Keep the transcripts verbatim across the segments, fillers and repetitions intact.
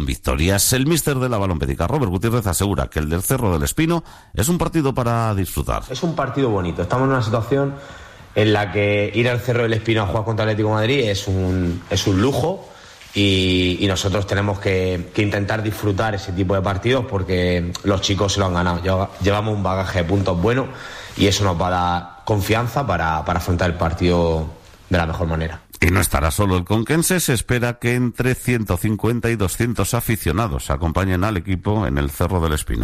victorias. El míster de la Balompédica, Robert Gutiérrez, asegura que el del Cerro del Espino es un partido para disfrutar. Es un partido bonito. Estamos en una situación en la que ir al Cerro del Espino a jugar contra el Atlético de Madrid es un, es un lujo. Y, y nosotros tenemos que, que intentar disfrutar ese tipo de partidos porque los chicos se lo han ganado. Llevamos un bagaje de puntos bueno y eso nos va a dar confianza para, para afrontar el partido de la mejor manera. Y no estará solo el conquense. Se espera que entre ciento cincuenta y doscientos aficionados acompañen al equipo en el Cerro del Espino.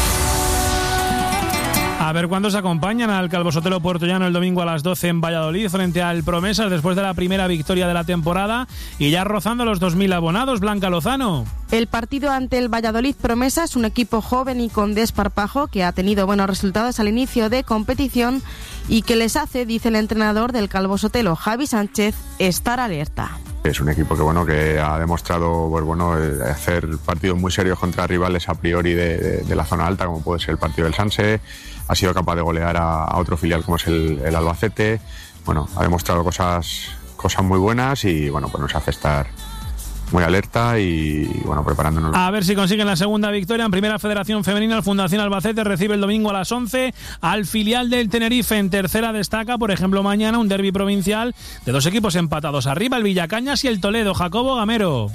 A ver cuándo se acompañan al Calvo Sotelo puertollano el domingo a las doce en Valladolid frente al Promesas después de la primera victoria de la temporada y ya rozando los dos mil abonados. Blanca Lozano. El partido ante el Valladolid Promesas, un equipo joven y con desparpajo que ha tenido buenos resultados al inicio de competición y que les hace, dice el entrenador del Calvo Sotelo, Javi Sánchez, estar alerta. Es un equipo que bueno que ha demostrado pues, bueno, hacer partidos muy serios contra rivales a priori de, de, de la zona alta, como puede ser el partido del Sanse. Ha sido capaz de golear a, a otro filial como es el, el Albacete. Bueno, ha demostrado cosas, cosas muy buenas y bueno, pues nos hace estar muy alerta y bueno, preparándonos. A ver si consiguen la segunda victoria en Primera Federación Femenina. El Fundación Albacete recibe el domingo a las once al filial del Tenerife. En tercera destaca, por ejemplo, mañana un derbi provincial de dos equipos empatados arriba, el Villacañas y el Toledo. Jacobo Gamero.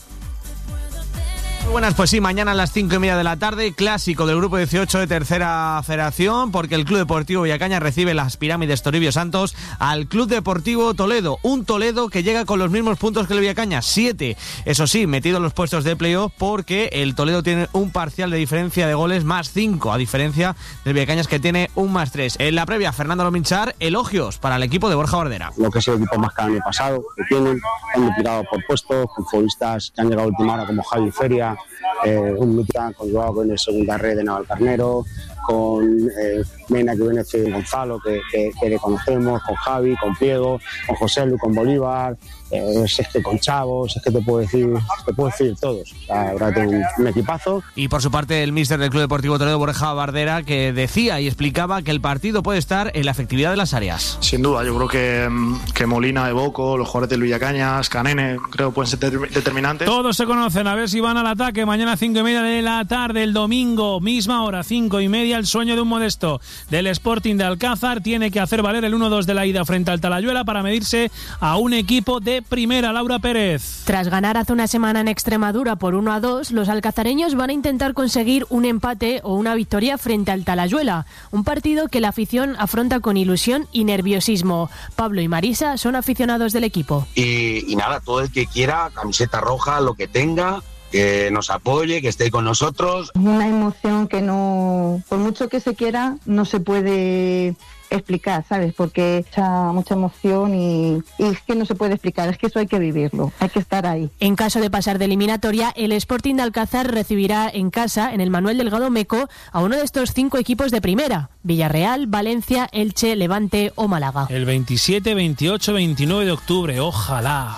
Muy buenas, pues sí, mañana a las cinco y media de la tarde, clásico del grupo dieciocho de Tercera Federación, porque el Club Deportivo Villacañas recibe las Pirámides Toribio Santos al Club Deportivo Toledo, un Toledo que llega con los mismos puntos que el Villacañas, siete, eso sí, metido en los puestos de playoff porque el Toledo tiene un parcial de diferencia de goles más cinco, a diferencia del Villacañas que tiene un más tres. En la previa, Fernando Lominchar, elogios para el equipo de Borja Bardera. Lo que es el equipo más que el año pasado, que tienen, han multiplicado por puestos, con futbolistas que han llegado a última hora como Javi Feria, Eh, un Luta con Joao con el segunda red de Navalcarnero, con eh, Mena que viene de Gonzalo que, que, que le conocemos, con Javi, con Piego, con José Lu, con Bolívar, eh, es que con Chavos, es que te puedo decir, te puedo decir todos. La verdad tengo un, un equipazo. Y por su parte el míster del Club Deportivo Toledo, Borja Bardera, que decía y explicaba que el partido puede estar en la efectividad de las áreas. Sin duda, yo creo que, que Molina, Evoco, los jugadores del Villacañas, Canene, creo que pueden ser determinantes. Todos se conocen, a ver si van al ataque mañana cinco y media de la tarde, el domingo, misma hora, cinco y media. El sueño de un modesto del Sporting de Alcázar tiene que hacer valer el uno dos de la ida frente al Talayuela para medirse a un equipo de primera. Laura Pérez. Tras ganar hace una semana en Extremadura por uno a dos, los alcazareños van a intentar conseguir un empate o una victoria frente al Talayuela, un partido que la afición afronta con ilusión y nerviosismo. Pablo y Marisa son aficionados del equipo. Y, y nada, todo el que quiera, camiseta roja, lo que tenga, que nos apoye, que esté con nosotros. Una emoción que no, por mucho que se quiera, no se puede explicar, ¿sabes? Porque mucha, mucha emoción y, y es que no se puede explicar, es que eso hay que vivirlo, hay que estar ahí. En caso de pasar de eliminatoria, el Sporting de Alcázar recibirá en casa, en el Manuel Delgado Meco, a uno de estos cinco equipos de primera: Villarreal, Valencia, Elche, Levante o Málaga. El veintisiete, veintiocho, veintinueve de octubre, ojalá.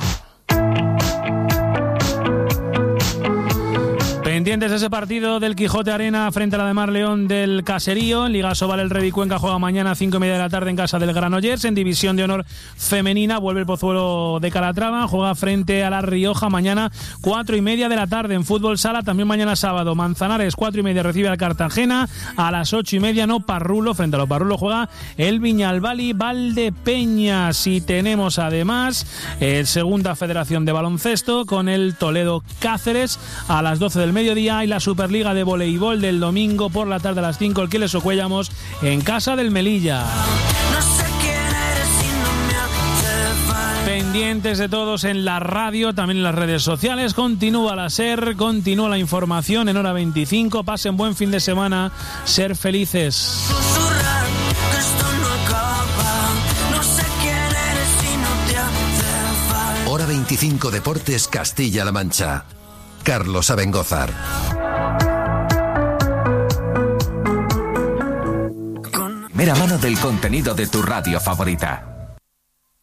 Pendientes de ese partido del Quijote Arena frente a la de Mar León del Caserío. En Liga Sobal el Revi Cuenca juega mañana a cinco y media de la tarde en casa del Granollers. En División de Honor Femenina vuelve el Pozuelo de Calatrava, juega frente a la Rioja mañana cuatro y media de la tarde. En Fútbol Sala también mañana sábado Manzanares cuatro y media recibe al Cartagena. A las ocho y media no Parrulo, frente a los Parrulo juega el Viñalbali Valdepeñas. Y tenemos además el Segunda Federación de Baloncesto con el Toledo Cáceres a las doce del mediodía y la Superliga de Voleibol del domingo por la tarde a las cinco, el que les Ocuellamos en casa del Melilla. No sé quién eres si no me hace falta. Pendientes de todos en la radio, también en las redes sociales. Continúa la SER, continúa la información en hora veinticinco. Pasen buen fin de semana, ser felices. Hora veinticinco Deportes Castilla-La Mancha. Carlos Abengózar. Primera mano del contenido de tu radio favorita.